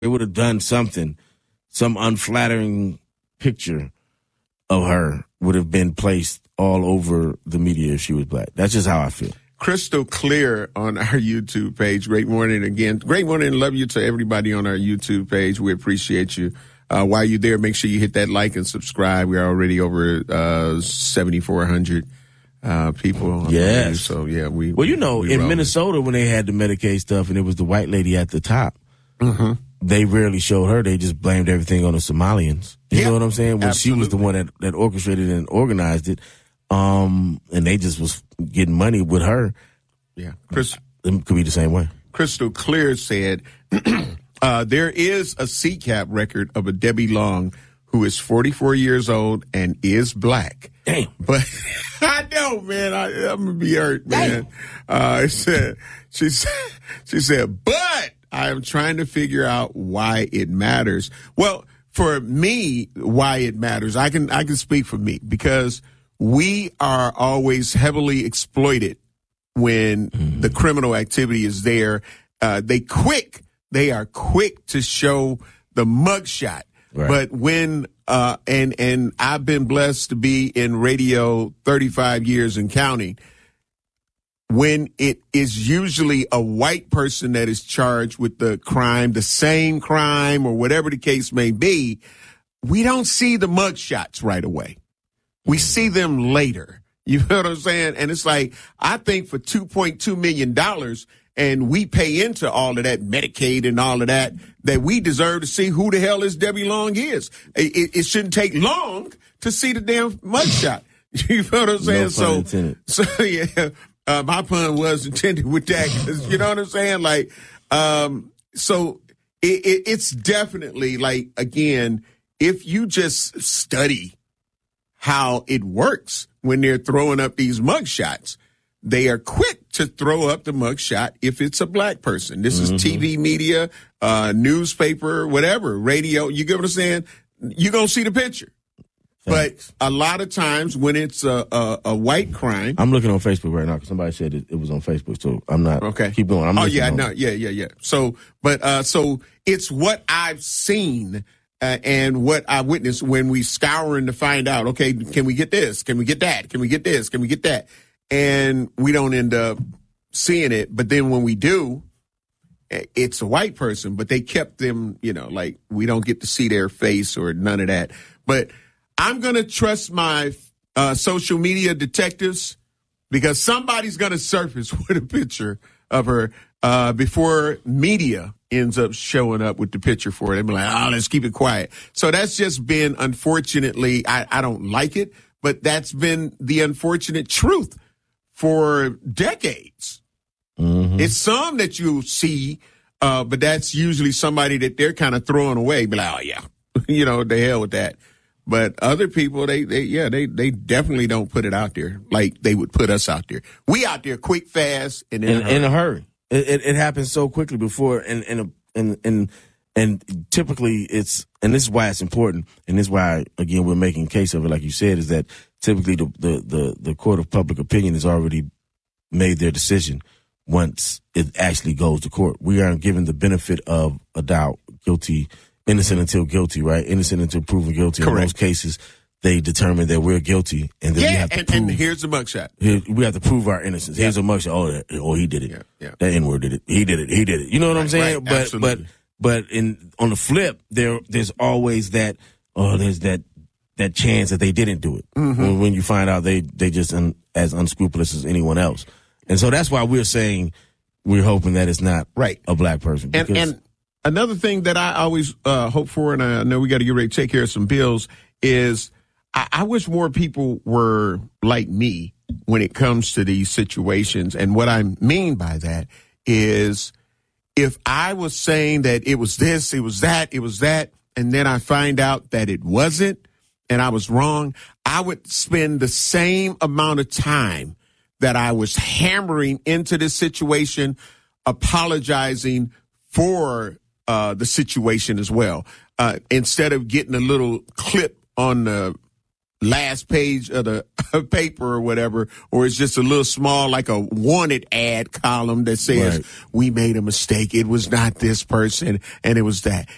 They would have done something. Some unflattering picture of her would have been placed all over the media if she was black. That's just how I feel. Crystal clear on our YouTube page. Great morning again. Great morning. Love you to everybody on our YouTube page. We appreciate you. While you're there, make sure you hit that like and subscribe. We're already over 7,400 people. Yes. So, yeah. In Minnesota, when they had the Medicaid stuff and it was the white lady at the top, they rarely showed her. They just blamed everything on the Somalians. You know what I'm saying? When she was the one that orchestrated and organized it, and they just was getting money with her. Yeah. It could be the same way. Crystal Clear said, there is a CCAP record of a Debbie Long who is 44 years old and is black. Damn. But I know, man, I'm going to be hurt, man. She said, but I am trying to figure out why it matters. Well, for me, why it matters, I can speak for me because we are always heavily exploited when the criminal activity is there. They are quick to show the mugshot. Right. But when and I've been blessed to be in radio 35 years and counting, when it is usually a white person that is charged with the crime, the same crime or whatever the case may be, we don't see the mugshots right away. We see them later. You know what I'm saying? And it's like, I think for $2.2 million, and we pay into all of that Medicaid and all of that we deserve to see who the hell this Debbie Long is. It shouldn't take long to see the damn mugshot. You know what I'm saying? No pun intended. So yeah, my pun was intended with that. 'Cause you know what I'm saying? Like, so it's definitely like, again, if you just study how it works when they're throwing up these mugshots, they are quick to throw up the mugshot if it's a black person. This is TV media, newspaper, whatever, radio. You get what I'm saying? You're going to see the picture. Thanks. But a lot of times when it's a white crime. I'm looking on Facebook right now because somebody said it was on Facebook, so I'm not. Okay. Keep going. Yeah. So it's what I've seen and what I witnessed when we scouring to find out, okay, can we get this? Can we get that? Can we get this? Can we get that? And we don't end up seeing it. But then when we do, it's a white person, but they kept them, like we don't get to see their face or none of that. But I'm going to trust my social media detectives because somebody's going to surface with a picture of her before media ends up showing up with the picture for it. They'll be like, let's keep it quiet. So that's just been, unfortunately, I don't like it, but that's been the unfortunate truth for decades. It's some that you see, but that's usually somebody that they're kind of throwing away. Be like, oh yeah, the hell with that. But other people, they definitely don't put it out there like they would put us out there. We out there quick, fast, and in a hurry. It happens so quickly before, and typically it's, and this is why it's important, and this is why again we're making case of it, like you said, is that typically the court of public opinion has already made their decision once it actually goes to court. We aren't given the benefit of a doubt, innocent until guilty, right? Innocent until proven guilty. Correct. In most cases, they determine that we're guilty, and then we have to prove. And here's the mugshot. We have to prove our innocence. Here's a mugshot. Oh, he did it. Yeah. That N-word did it. He did it. You know what I'm saying? Right, but on the flip, there's always that. Oh, there's that chance that they didn't do it. When you find out they just as unscrupulous as anyone else, and so that's why we're saying we're hoping that it's not a black person. And another thing that I always hope for, and I know we got to get ready to take care of some bills, is I wish more people were like me when it comes to these situations. And what I mean by that is if I was saying that it was this, it was that, and then I find out that it wasn't, and I was wrong, I would spend the same amount of time that I was hammering into this situation, apologizing for the situation as well. Instead of getting a little clip on the last page of the paper or whatever, or it's just a little small, like a wanted ad column that says, we made a mistake. It was not this person and it was that.